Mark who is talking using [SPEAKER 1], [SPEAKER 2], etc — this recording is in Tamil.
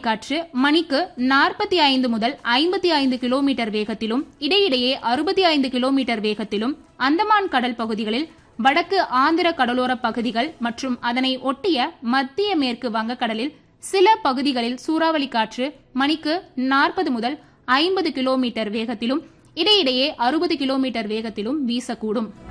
[SPEAKER 1] காற்று மணிக்கு 45 முதல் 55 கிலோமீட்டர் வேகத்திலும் இடையிடையே 65 கிலோமீட்டர் வேகத்திலும் அந்தமான் கடல் பகுதிகளில், வடக்கு ஆந்திர கடலோர பகுதிகள் மற்றும் அதனை ஒட்டிய மத்திய மேற்கு வங்கக்கடலில் சில பகுதிகளில் சூறாவளி காற்று மணிக்கு 40 முதல் 50 கிலோமீட்டர் வேகத்திலும் இடையிடையே 60 கிலோமீட்டர் வேகத்திலும் வீசக்கூடும்.